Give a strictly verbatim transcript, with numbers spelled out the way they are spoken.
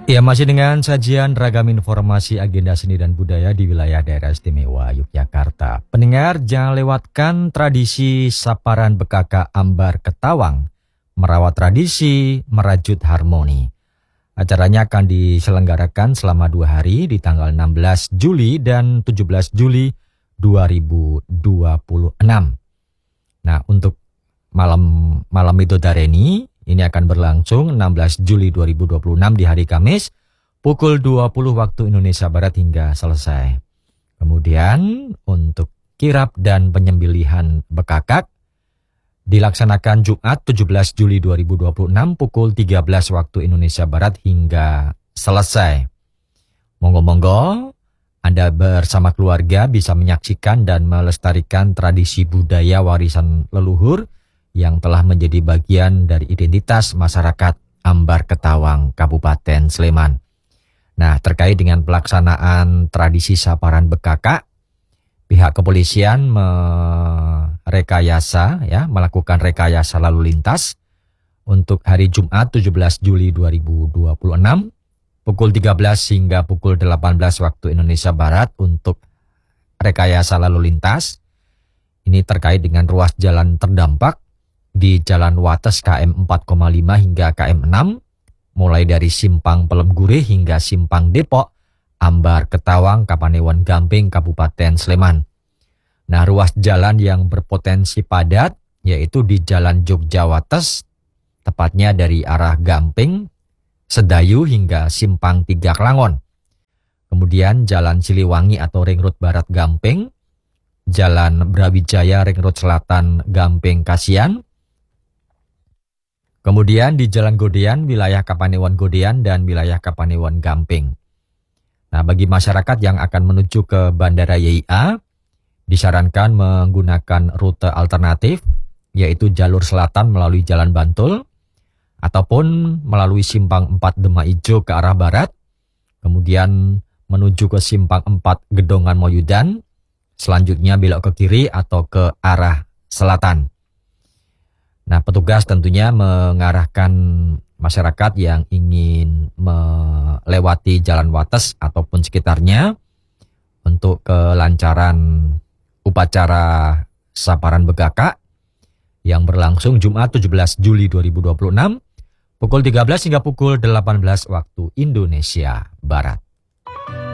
Ya, masih dengan sajian ragam informasi agenda seni dan budaya di wilayah daerah istimewa Yogyakarta. Pendengar, jangan lewatkan tradisi Saparan Bekaka Ambar Ketawang, merawat tradisi, merajut harmoni. Acaranya akan diselenggarakan selama dua hari di tanggal enam belas Juli dan tujuh belas Juli dua ribu dua puluh enam. Nah, untuk malam malam Midodareni ini akan berlangsung enam belas Juli dua ribu dua puluh enam di hari Kamis pukul dua puluh waktu Indonesia Barat hingga selesai. Kemudian untuk kirap dan penyembelihan bekakak dilaksanakan Jumat tujuh belas Juli dua ribu dua puluh enam pukul tiga belas waktu Indonesia Barat hingga selesai. Monggo-monggo Anda bersama keluarga bisa menyaksikan dan melestarikan tradisi budaya warisan leluhur yang telah menjadi bagian dari identitas masyarakat Ambar Ketawang, Kabupaten Sleman. Nah, terkait dengan pelaksanaan tradisi Saparan Bekaka, pihak kepolisian merekayasa, ya, melakukan rekayasa lalu lintas untuk hari Jumat tujuh belas Juli dua ribu dua puluh enam, pukul tiga belas hingga pukul delapan belas waktu Indonesia Barat untuk rekayasa lalu lintas. Ini terkait dengan ruas jalan terdampak di Jalan Wates K M empat koma lima hingga K M enam, mulai dari Simpang Pelem Gurih hingga Simpang Depok, Ambar Ketawang, Kapanewon Gamping, Kabupaten Sleman. Nah, ruas jalan yang berpotensi padat yaitu di Jalan Jogja Wates, tepatnya dari arah Gamping, Sedayu hingga Simpang Tiga Klangon. Kemudian Jalan Siliwangi atau Ring Road Barat Gamping, Jalan Brawijaya Ring Road Selatan Gamping Kasian. Kemudian di Jalan Godean, wilayah Kapanewon Godean dan wilayah Kapanewon Gamping. Nah, bagi masyarakat yang akan menuju ke Bandara Y I A, disarankan menggunakan rute alternatif, yaitu jalur selatan melalui Jalan Bantul, ataupun melalui Simpang empat Demak Ijo ke arah barat, kemudian menuju ke Simpang empat Gedongan Moyudan, selanjutnya belok ke kiri atau ke arah selatan. Nah, petugas tentunya mengarahkan masyarakat yang ingin melewati Jalan Wates ataupun sekitarnya untuk kelancaran upacara Saparan Bekaka yang berlangsung Jumat tujuh belas Juli dua ribu dua puluh enam pukul tiga belas hingga pukul delapan belas waktu Indonesia Barat.